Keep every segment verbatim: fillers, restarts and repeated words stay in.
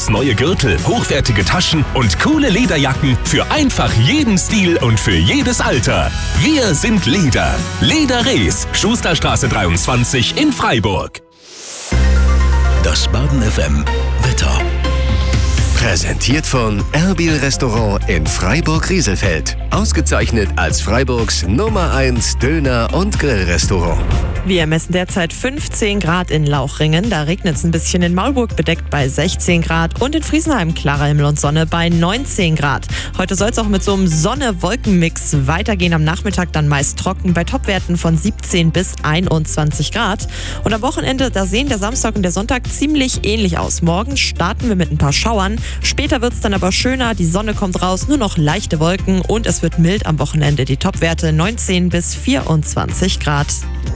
Gibt's neue Gürtel, hochwertige Taschen und coole Lederjacken für einfach jeden Stil und für jedes Alter. Wir sind Leder. Leder Rees, Schusterstraße dreiundzwanzig in Freiburg. Das Baden F M Wetter. Präsentiert von Erbil Restaurant in Freiburg-Rieselfeld. Ausgezeichnet als Freiburgs Nummer eins Döner- und Grillrestaurant. Wir messen derzeit fünfzehn Grad in Lauchringen. Da regnet es ein bisschen. In Maulburg bedeckt bei sechzehn Grad und in Friesenheim klarer Himmel und Sonne bei neunzehn Grad. Heute soll es auch mit so einem Sonne-Wolken-Mix weitergehen. Am Nachmittag dann meist trocken bei Topwerten von siebzehn bis einundzwanzig Grad. Und am Wochenende, da sehen der Samstag und der Sonntag ziemlich ähnlich aus. Morgen starten wir mit ein paar Schauern. Später wird es dann aber schöner. Die Sonne kommt raus, nur noch leichte Wolken und es wird mild am Wochenende. Die Topwerte neunzehn bis vierundzwanzig Grad.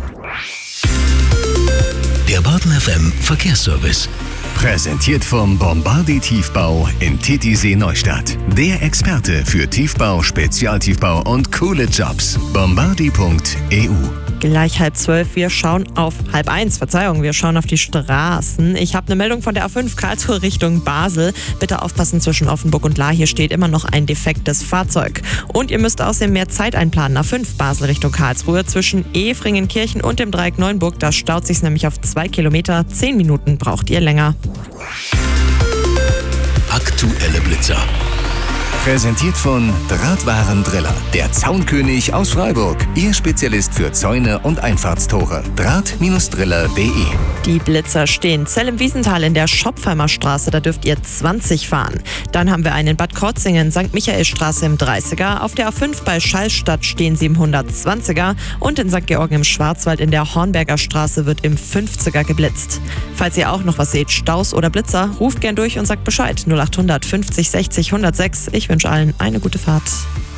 Der Baden F M Verkehrsservice. Präsentiert vom Bombardi Tiefbau in Titisee Neustadt. Der Experte für Tiefbau, Spezialtiefbau und coole Jobs. bombardi punkt e u. Gleich halb zwölf, wir schauen auf halb eins, Verzeihung, wir schauen auf die Straßen. Ich habe eine Meldung von der A fünf Karlsruhe Richtung Basel. Bitte aufpassen, zwischen Offenburg und Lahr, hier steht immer noch ein defektes Fahrzeug. Und ihr müsst außerdem mehr Zeit einplanen. A fünf Basel Richtung Karlsruhe zwischen Efringenkirchen und dem Dreieck Neuenburg. Da staut sich's nämlich auf zwei Kilometer. Zehn Minuten braucht ihr länger. Aktuelle Blitzer. Präsentiert von Drahtwarendriller, der Zaunkönig aus Freiburg. Ihr Spezialist für Zäune und Einfahrtstore. Draht Driller punkt de. Die Blitzer stehen Zell im Wiesental in der Schopfheimer Straße, da dürft ihr zwanzig fahren. Dann haben wir einen in Bad Krozingen, Sankt Michaelstraße im dreißiger. Auf der A fünf bei Schallstadt stehen sie im hundertzwanziger. Und in Sankt Georgen im Schwarzwald in der Hornberger Straße wird im fünfziger geblitzt. Falls ihr auch noch was seht, Staus oder Blitzer, ruft gern durch und sagt Bescheid. null acht hundert fünfzig sechzig hundertsechs. Ich wünsche allen eine gute Fahrt.